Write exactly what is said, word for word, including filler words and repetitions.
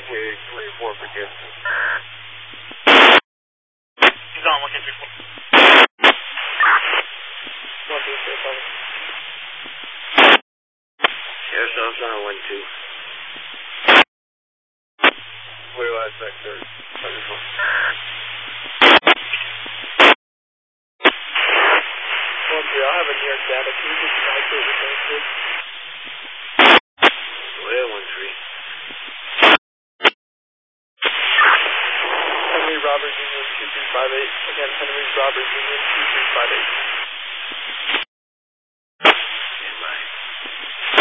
Wait, three four for Gibson. He's on, one, two, three, four. one, two, three, four. Yes, I was on one, two. Clear last sector. one, three, I'll have a near data. Can you just calculate the same thing? Go ahead, one, three. Henry Roberts Union two three five eight. Again, Henry Roberts Union two three five eight.